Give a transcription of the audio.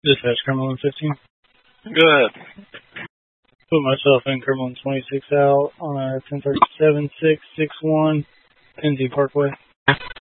Dispatch Cumberland 15. Good. Put myself in Cumberland 26 out on a 1037-661 Penzie Parkway.